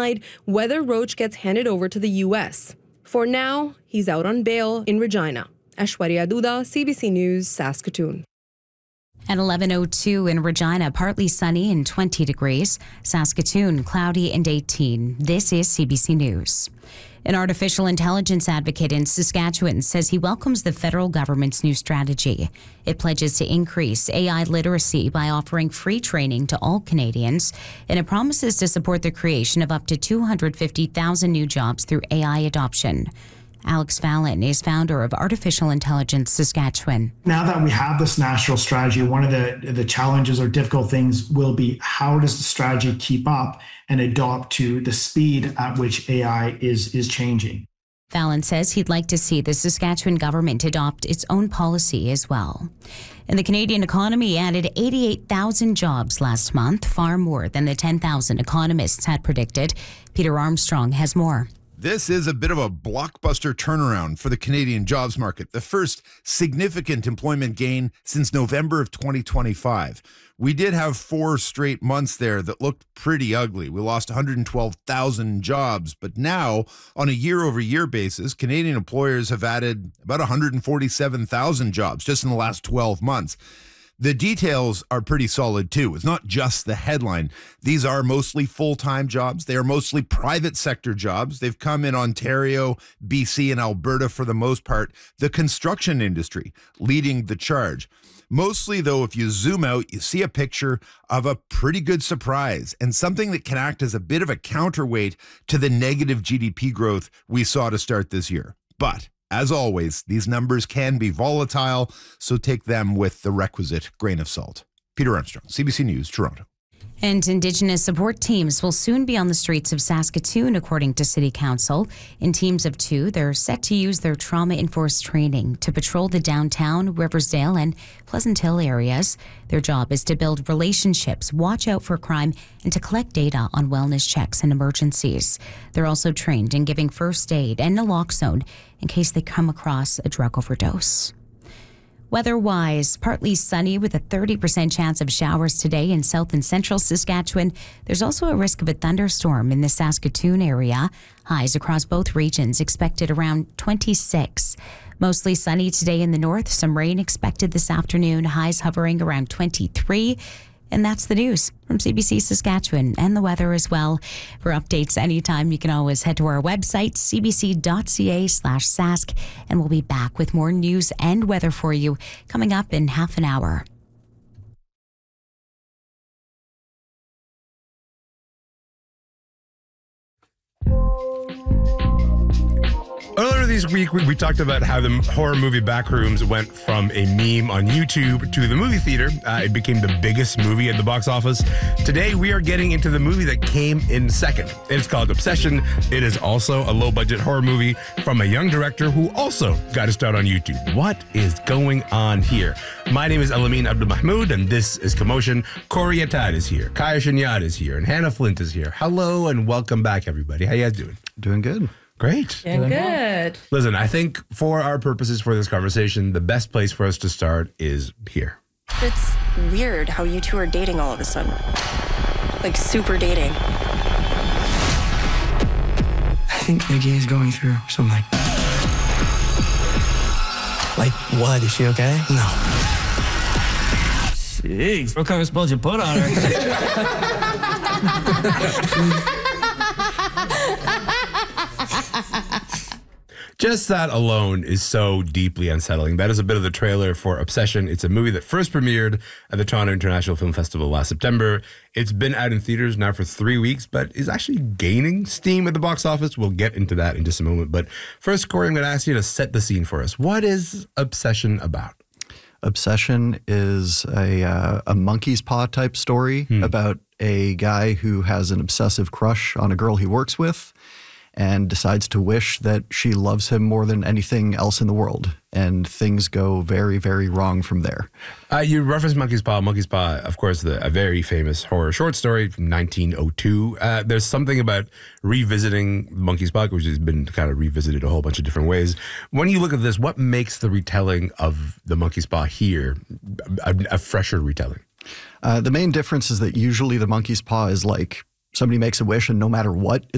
decide whether Roach gets handed over to the U.S. For now, he's out on bail in Regina. Aishwarya Duda, CBC News, Saskatoon. At 11:02 in Regina, partly sunny and 20 degrees. Saskatoon, cloudy and 18. This is CBC News. An artificial intelligence advocate in Saskatchewan says he welcomes the federal government's new strategy. It pledges to increase AI literacy by offering free training to all Canadians, and it promises to support the creation of up to 250,000 new jobs through AI adoption. Alex Fallon is founder of Artificial Intelligence Saskatchewan. Now that we have this national strategy, one of the challenges or difficult things will be how does the strategy keep up and adopt to the speed at which AI is changing. Fallon says he'd like to see the Saskatchewan government adopt its own policy as well. And the Canadian economy added 88,000 jobs last month, far more than the 10,000 economists had predicted. Peter Armstrong has more. This is a bit of a blockbuster turnaround for the Canadian jobs market, the first significant employment gain since November of 2025. We did have 4 straight months there that looked pretty ugly. We lost 112,000 jobs, but now on a year-over-year basis, Canadian employers have added about 147,000 jobs just in the last 12 months. The details are pretty solid, too. It's not just the headline. These are mostly full-time jobs. They are mostly private sector jobs. They've come in Ontario, BC, and Alberta for the most part. The construction industry leading the charge. Mostly, though, if you zoom out, you see a picture of a pretty good surprise and something that can act as a bit of a counterweight to the negative GDP growth we saw to start this year. But as always, these numbers can be volatile, so take them with the requisite grain of salt. Peter Armstrong, CBC News, Toronto. And Indigenous support teams will soon be on the streets of Saskatoon, according to City Council. In teams of 2, they're set to use their trauma-enforced training to patrol the downtown, Riversdale, and Pleasant Hill areas. Their job is to build relationships, watch out for crime, and to collect data on wellness checks and emergencies. They're also trained in giving first aid and naloxone in case they come across a drug overdose. Weather-wise, partly sunny with a 30% chance of showers today in south and central Saskatchewan. There's also a risk of a thunderstorm in the Saskatoon area. Highs across both regions expected around 26. Mostly sunny today in the north. Some rain expected this afternoon. Highs hovering around 23. And that's the news from CBC Saskatchewan and the weather as well. For updates anytime, you can always head to our website, cbc.ca/sask, and we'll be back with more news and weather for you coming up in half an hour. Earlier this week, we talked about how the horror movie Backrooms went from a meme on YouTube to the movie theater. It became the biggest movie at the box office. Today, we are getting into the movie that came in second. It's called Obsession. It is also a low-budget horror movie from a young director who also got his start on YouTube. What is going on here? My name is Elamin Abdulmahmoud, and this is Commotion. Corey Atad is here. Kaya Shinyad is here. And Hannah Flint is here. Hello, and welcome back, everybody. How you guys doing? Doing good. Great. Doing good. Listen, I think for our purposes for this conversation, the best place for us to start is here. It's weird how you two are dating all of a sudden. Like super dating. I think Nikki is going through something. Like what? Is she okay? No. Jeez, what kind of spells you put on her? Just that alone is so deeply unsettling. That is a bit of the trailer for Obsession. It's a movie that first premiered at the Toronto International Film Festival last September. It's been out in theaters now for 3 weeks, but is actually gaining steam at the box office. We'll get into that in just a moment. But first, Corey, I'm going to ask you to set the scene for us. What is Obsession about? Obsession is a monkey's paw type story about a guy who has an obsessive crush on a girl he works with and decides to wish that she loves him more than anything else in the world. And things go very, very wrong from there. You referenced Monkey's Paw. Monkey's Paw, of course, a very famous horror short story from 1902. There's something about revisiting Monkey's Paw, which has been kind of revisited a whole bunch of different ways. When you look at this, what makes the retelling of the Monkey's Paw here a fresher retelling? The main difference is that usually the Monkey's Paw is like somebody makes a wish and no matter what,